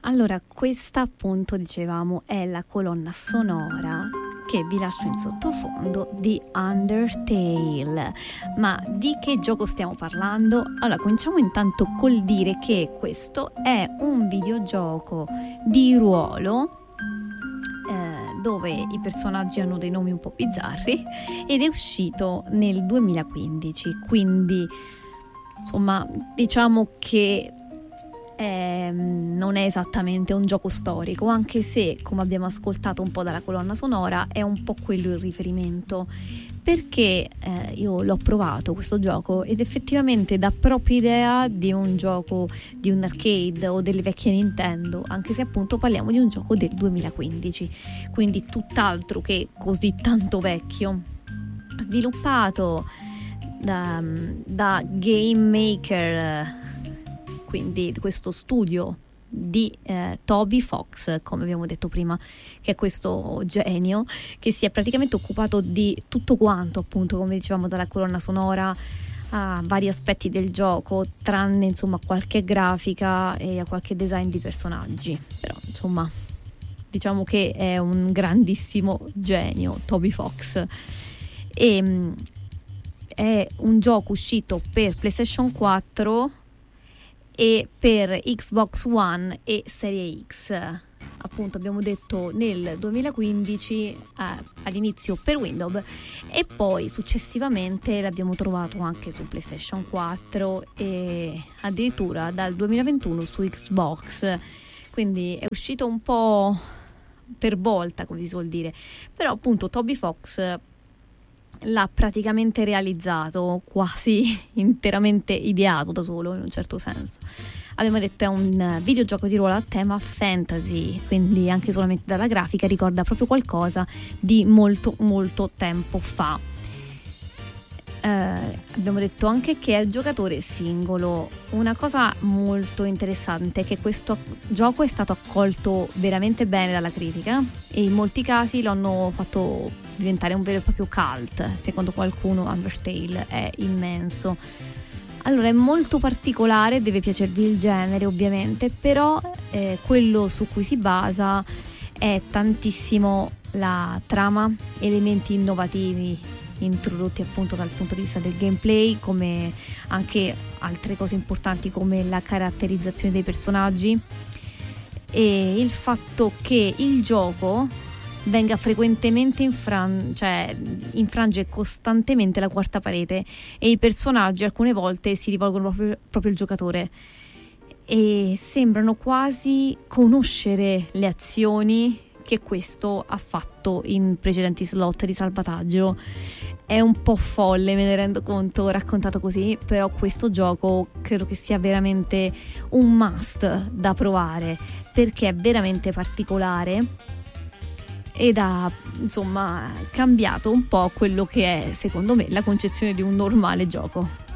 Allora, questa appunto dicevamo è la colonna sonora che vi lascio in sottofondo di Undertale. Ma di che gioco stiamo parlando? Allora, cominciamo intanto col dire che questo è un videogioco di ruolo dove i personaggi hanno dei nomi un po' bizzarri ed è uscito nel 2015, quindi insomma diciamo che non è esattamente un gioco storico, anche se, come abbiamo ascoltato un po' dalla colonna sonora, è un po' quello il riferimento, perché io l'ho provato questo gioco ed effettivamente dà proprio idea di un gioco di un arcade o delle vecchie Nintendo, anche se appunto parliamo di un gioco del 2015, quindi tutt'altro che così tanto vecchio. Sviluppato da Game Maker, quindi questo studio di Toby Fox, come abbiamo detto prima, che è questo genio che si è praticamente occupato di tutto quanto, appunto, come dicevamo, dalla colonna sonora a vari aspetti del gioco, tranne insomma qualche grafica e a qualche design di personaggi. Però insomma diciamo che è un grandissimo genio Toby Fox. E è un gioco uscito per PlayStation 4 e per Xbox One e Serie X, appunto abbiamo detto nel 2015 all'inizio per Windows, e poi successivamente l'abbiamo trovato anche su PlayStation 4 e addirittura dal 2021 su Xbox, quindi è uscito un po' per volta, come si suol dire, però appunto Toby Fox l'ha praticamente realizzato, quasi interamente ideato da solo, in un certo senso. Abbiamo detto è un videogioco di ruolo a tema fantasy, quindi anche solamente dalla grafica ricorda proprio qualcosa di molto molto tempo fa. Abbiamo detto anche che è giocatore singolo. Una cosa molto interessante è che questo gioco è stato accolto veramente bene dalla critica e in molti casi lo hanno fatto diventare un vero e proprio cult. Secondo qualcuno Undertale è immenso. Allora, è molto particolare, deve piacervi il genere ovviamente, però quello su cui si basa è tantissimo la trama, elementi innovativi introdotti appunto dal punto di vista del gameplay, come anche altre cose importanti come la caratterizzazione dei personaggi e il fatto che il gioco venga frequentemente infrange costantemente la quarta parete e i personaggi alcune volte si rivolgono proprio al giocatore e sembrano quasi conoscere le azioni che questo ha fatto in precedenti slot di salvataggio. È un po' folle, me ne rendo conto, raccontato così, però questo gioco credo che sia veramente un must da provare, perché è veramente particolare ed ha insomma cambiato un po' quello che è, secondo me, la concezione di un normale gioco.